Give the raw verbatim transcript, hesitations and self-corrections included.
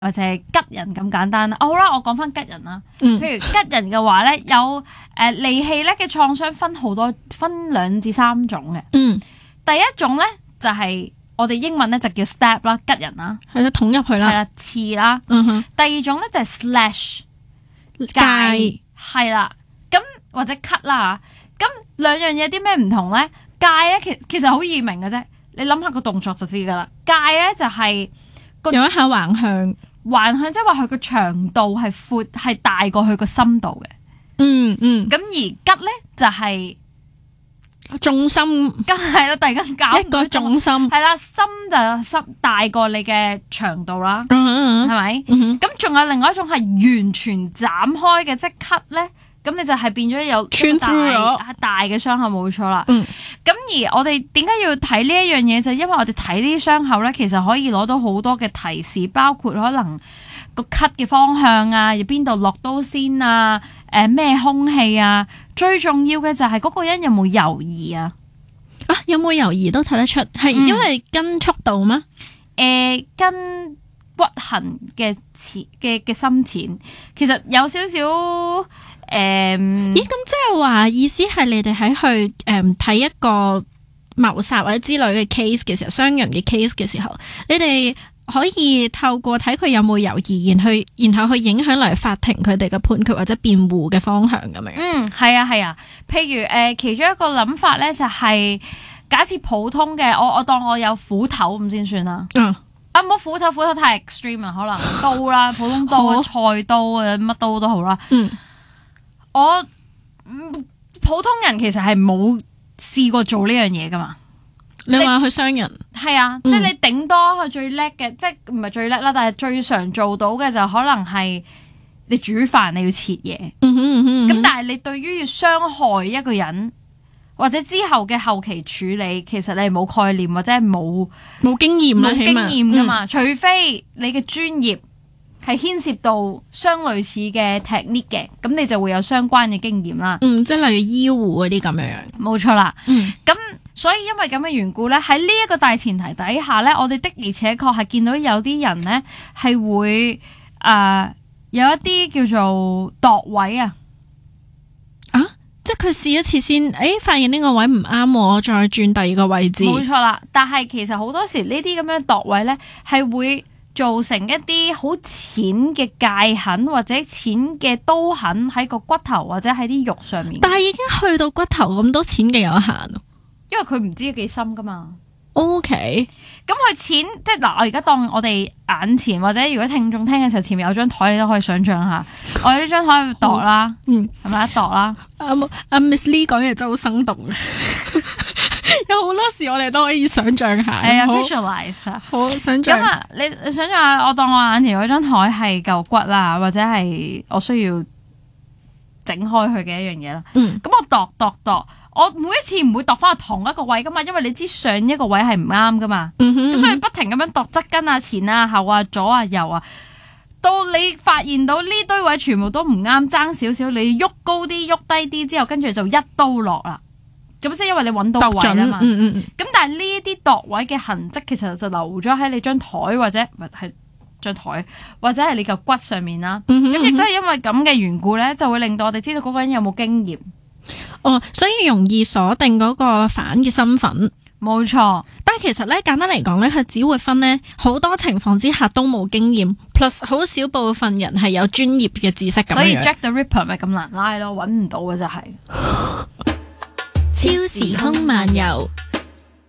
或者係吉人咁簡單啦。哦，好啦，我講翻吉人啦。 嗯， 譬如吉人嘅話咧，有誒、呃、利器咧嘅創傷分好多，分兩至三種嘅。 嗯， 第一種咧就係、是、我哋英文咧就叫 stab 啦，吉人啦， 係啦，捅入去啦， 係啦，刺啦。 嗯哼， 第二種咧就係 slash 戒， 係啦，咁或者 cut 啦。咁兩樣嘢啲咩唔同咧？戒咧其其實好易明嘅啫，你諗下個動作就知噶啦。戒咧就係、個有一下橫向， 橫向，即係話佢個長度係闊，係大過佢個深度嘅。 嗯嗯， 咁而吉咧就係、 重心， 吉係啦，突然間搞一個重心， 係啦，深就深大過你嘅長度啦， 嗯嗯係咪？ 嗯哼， 咁仲有另外一種係完全斬開嘅，即係 cut 咧，咁你就係變咗有穿大 through 咗大嘅傷口，冇錯啦。 嗯， 咁而我哋點解要睇呢一樣嘢？就係因為我哋睇呢啲傷口咧，其實可以攞到好多嘅提示，包括可能個 cut 嘅方向啊，要邊度落刀先啊，誒、呃、咩兇器啊，最重要嘅就係嗰個人有冇猶豫啊。 啊，有冇猶豫都睇得出，係因為跟速度嗎？ 誒、呃，跟骨痕嘅淺嘅嘅深淺，其實有少少誒，呃、 咦，咁即係話意思係你哋喺去誒睇、一個謀殺或者之類嘅 case 嘅時候，傷人嘅 case 嘅時候，你哋可以透過睇佢有冇猶豫，然去然後去影響嚟法庭佢哋嘅判決或者辯護嘅方向咁樣。 嗯，係啊係啊，譬如誒、呃，其中一個諗法咧就係、是、假設普通嘅，我我當我有斧頭咁先算啦。 嗯， 啊，唔好斧頭，斧頭太 extreme 啦，可能刀啦，普通刀、 好菜刀啊，乜刀都好啦。 嗯， 我、嗯、普通人其實係冇試過做呢樣嘢噶嘛。 你話去傷人， 係啊， 嗯即係你頂多佢最叻嘅，即係唔係最叻啦，但係最常做到嘅就可能係你煮飯你要切嘢，咁、 嗯哼嗯哼嗯哼但係你對於要傷害一個人或者之後嘅後期處理，其實你係冇概念或者係冇冇經驗啦， 冇經起碼驗噶嘛，除非你嘅專業係牽涉到相類似嘅 technique 嘅，咁你就會有相關嘅經驗啦。 嗯，即係例如醫護嗰啲咁樣樣。 冇錯啦。 嗯， 咁所以因為咁嘅緣故咧，喺呢一個大前提底下咧，我哋的而且確係見到有啲人咧係會誒、呃、有一啲叫做度位啊， 啊，即係佢試一次先，誒、欸，發現呢個位唔啱，我再轉第二個位置。 冇錯啦。但係其實好多時呢啲咁樣度位咧係會造成一啲好淺嘅界痕或者淺嘅刀痕喺個骨頭或者喺啲肉上面， 但係已經去到骨頭咁多錢嘅有限。 因為佢唔知幾深噶嘛。 O K， 咁佢淺即係嗱，我而家當我哋眼前或者如果聽眾聽嘅時候，前面有張台，你都可以想象下，我呢張台度啦， 嗯， 係咪一度啦？ 阿阿 Miss Lee 講嘢真係好生動嘅，有好多時我哋都可以想象下。 係啊好 ，visualize 啊。 好想象。 咁啊，你你想象下，我當我眼前有張台係嚿骨啦，或者係我需要整開佢嘅一樣嘢啦。 嗯， 咁我度度度，我每一次唔會度翻去同一個位噶嘛，因為你知上一個位係唔啱噶嘛。 嗯哼， 咁所以不停咁樣度側跟啊、前啊、後啊、左啊、右啊，到你發現到呢堆位全部都唔啱，爭少少，你喐高啲、喐低啲之後，跟住就一刀落啦。咁即係因為你揾到個位啦嘛。 嗯嗯咁但係呢啲度位嘅痕跡，其實就留咗喺你張台或者唔係係張台或者係你嚿骨上面啦。 嗯哼， 咁亦都係因為咁嘅緣故咧，就會令到我哋知道嗰個人有冇經驗。 哦，所以容易鎖定嗰個犯嘅身份。 冇錯。 但係其實咧，簡單嚟講咧，佢只會分咧好多情況之下都冇經驗 ，plus 好少部分人係有專業嘅知識咁樣。 所以 Jack the Ripper 咪咁難拉咯，揾唔到嘅就係、 超時空漫遊。